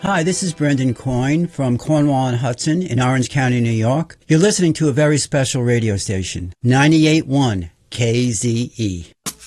Hi, this is Brendan Coyne from Cornwall and Hudson in Orange County, New York. You're listening to a very special radio station, 98.1 KZE.